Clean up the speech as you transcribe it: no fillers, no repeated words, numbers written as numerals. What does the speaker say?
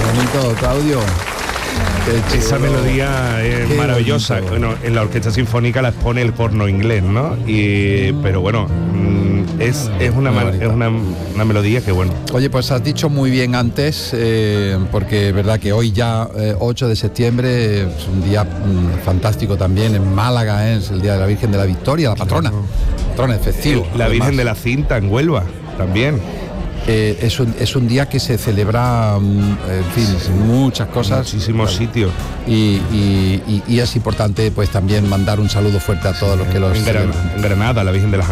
bonito, Claudio. Esa melodía es maravillosa. bonito. Bueno, en la Orquesta Sinfónica la expone el corno inglés, ¿no? Pero bueno, es una melodía que bueno. Oye, pues has dicho muy bien antes, porque es verdad que hoy ya 8 de septiembre es un día fantástico también en Málaga, es el Día de la Virgen de la Victoria, la patrona. Patrona, es festivo. La además. Virgen de la Cinta en Huelva también. Es un día que se celebra, en fin, muchas cosas. Muchísimos sitios. Y es importante pues también mandar un saludo fuerte a todos los que los En celebran. Granada, la Virgen de las